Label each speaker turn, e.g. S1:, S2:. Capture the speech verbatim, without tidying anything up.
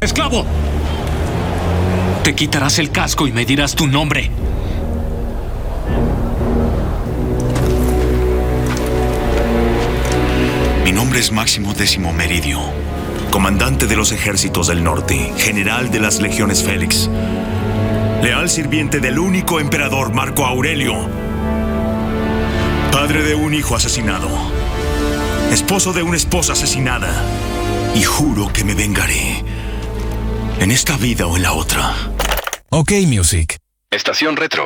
S1: ¡Esclavo! Te quitarás el casco y me dirás tu nombre.
S2: Mi nombre es Máximo Décimo Meridio, comandante de los ejércitos del norte, general de las legiones Félix, leal sirviente del único emperador Marco Aurelio, padre de un hijo asesinado, esposo de una esposa asesinada, y juro que me vengaré, en esta vida o en la otra.
S3: OK Music.
S4: Estación Retro.